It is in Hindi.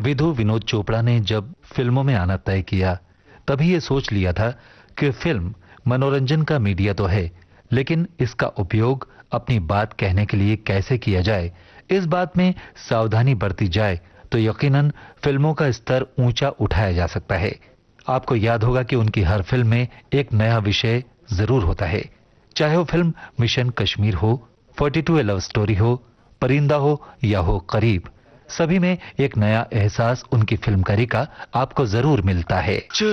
विधु विनोद चोपड़ा ने जब फिल्मों में आना तय किया, तभी ये सोच लिया था कि फिल्म मनोरंजन का मीडिया तो है, लेकिन इसका उपयोग अपनी बात कहने के लिए कैसे किया जाए, इस बात में सावधानी बरती जाए तो यकीनन फिल्मों का स्तर ऊंचा उठाया जा सकता है। आपको याद होगा कि उनकी हर फिल्म में एक नया विषय जरूर होता है, चाहे वो फिल्म मिशन कश्मीर हो, 42 ए लव स्टोरी हो, परिंदा हो या हो करीब, सभी में एक नया एहसास उनकी फिल्मकारी का आपको जरूर मिलता है।